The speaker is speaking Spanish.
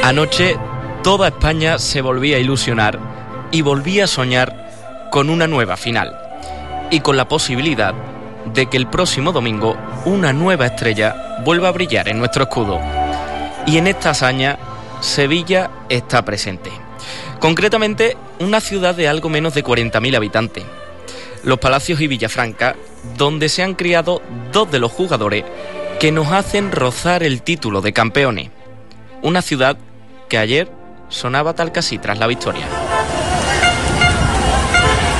Anoche toda España se volvía a ilusionar y volvía a soñar con una nueva final y con la posibilidad de que el próximo domingo una nueva estrella vuelva a brillar en nuestro escudo. Y en esta hazaña Sevilla está presente. Concretamente, una ciudad de algo menos de 40.000 habitantes. Los Palacios y Villafranca, donde se han criado dos de los jugadores que nos hacen rozar el título de campeones. Una ciudad que ayer sonaba tal casi tras la victoria.